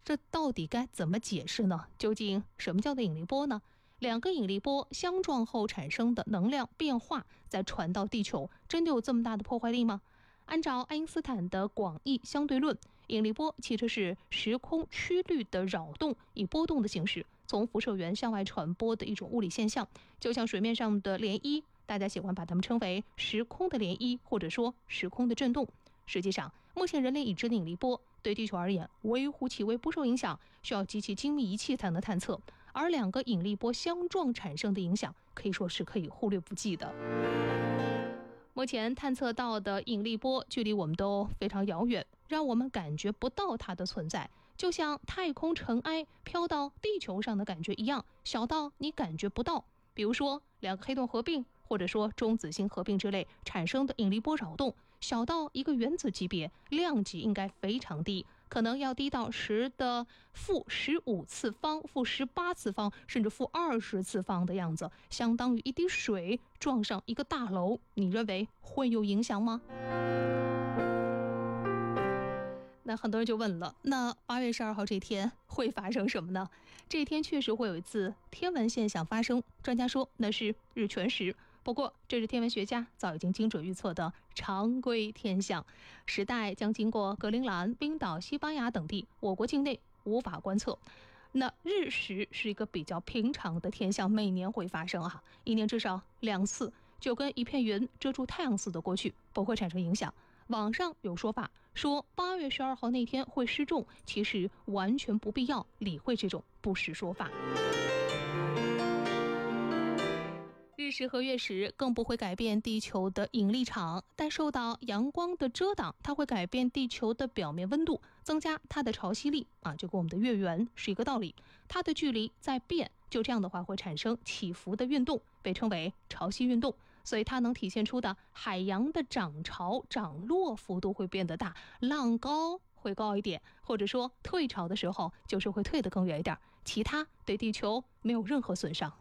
这到底该怎么解释呢？究竟什么叫做引力波呢？两个引力波相撞后产生的能量变化再传到地球，真的有这么大的破坏力吗？按照爱因斯坦的广义相对论，引力波其实是时空曲率的扰动，以波动的形式从辐射源向外传播的一种物理现象，就像水面上的涟漪，大家喜欢把它们称为时空的涟漪，或者说时空的震动。实际上，目前人类已知的引力波对地球而言微乎其微，不受影响，需要极其精密仪器才能探测。而两个引力波相撞产生的影响，可以说是可以忽略不计的。目前探测到的引力波距离我们都非常遥远，让我们感觉不到它的存在，就像太空尘埃飘到地球上的感觉一样，小到你感觉不到。比如说两个黑洞合并，或者说中子星合并之类产生的引力波扰动，小到一个原子级别，量级应该非常低，可能要低到10的-15次方、-18次方，甚至-20次方的样子，相当于一滴水撞上一个大楼，你认为会有影响吗？那很多人就问了，那8月12号这天会发生什么呢？这一天确实会有一次天文现象发生，专家说那是日全食。不过这是天文学家早已经精准预测的常规天象，时代将经过格陵兰、冰岛、西班牙等地，我国境内无法观测。那日食是一个比较平常的天象，每年会发生一年至少2次，就跟一片云遮住太阳似的过去，不会产生影响。网上有说法说8月12号那天会失重，其实完全不必要理会这种不实说法。日食和月食更不会改变地球的引力场，但受到阳光的遮挡，它会改变地球的表面温度，增加它的潮汐力就跟我们的月圆是一个道理。它的距离在变，就这样的话会产生起伏的运动，被称为潮汐运动。所以它能体现出的海洋的涨潮涨落幅度会变得大，浪高会高一点，或者说退潮的时候就是会退得更远一点，其他对地球没有任何损伤。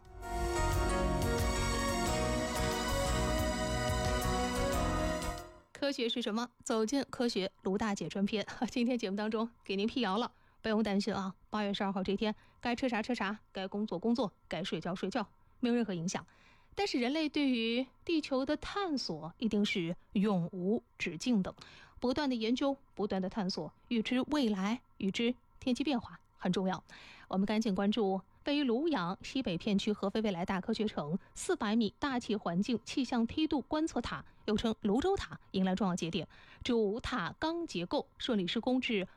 科学是什么？走进科学卢大姐专篇。今天节目当中给您辟谣了，不用担心8月12号这天该吃啥吃啥，该工作工作，该睡觉睡觉，没有任何影响。但是人类对于地球的探索一定是永无止境的，不断的研究，不断的探索，预知未来，预知天气变化很重要。我们赶紧关注位于庐阳西北片区合肥未来大科学城400米大气环境气象梯度观测塔，又称泸州塔，迎来重要节点。主塔钢结构顺利施工至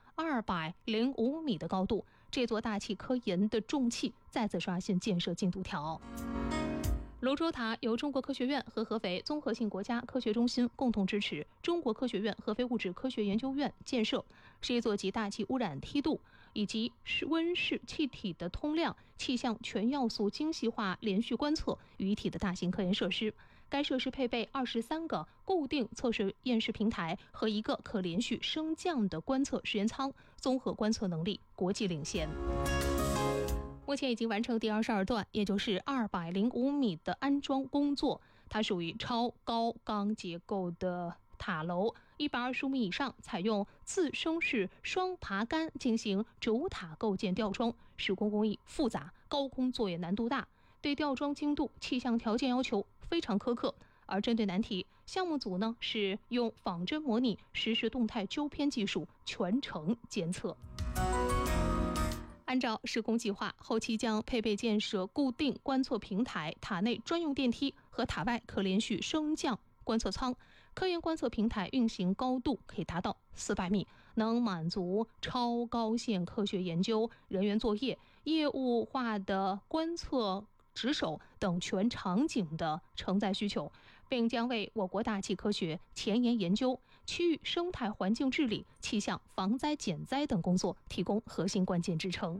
205米的高度，这座大气科研的重器再次刷新建设进度条。泸州塔由中国科学院和合肥综合性国家科学中心共同支持，中国科学院合肥物质科学研究院建设，是一座集大气污染梯度以及温室气体的通量、气象全要素精细化连续观测于一体的大型科研设施。该设施配备23个固定测试验视平台和一个可连续升降的观测实验舱，综合观测能力国际领先。目前已经完成第22段，也就是205米的安装工作。它属于超高钢结构的塔楼，125米以上采用自升式双爬杆进行主塔构建吊装，施工工艺复杂，高空作业难度大，对吊装精度、气象条件要求非常苛刻。而针对难题，项目组呢是用仿真模拟实时动态纠偏技术全程监测。按照施工计划，后期将配备建设固定观测平台、塔内专用电梯和塔外可连续升降观测舱。科研观测平台运行高度可以达到400米，能满足超高线科学研究、人员作业、业务化的观测值守等全场景的承载需求，并将为我国大气科学前沿研究、区域生态环境治理、气象防灾减灾等工作提供核心关键支撑。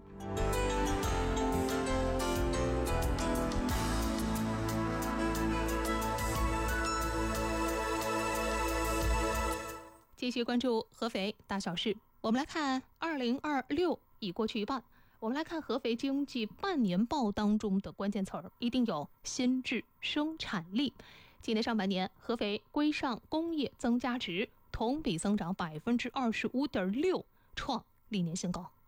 继续关注合肥大小事，我们来看2026已过去一半。我们来看合肥经济半年报当中的关键词儿，一定有新质生产力。今年上半年，合肥规上工业增加值同比增长25.6%，创历年新高。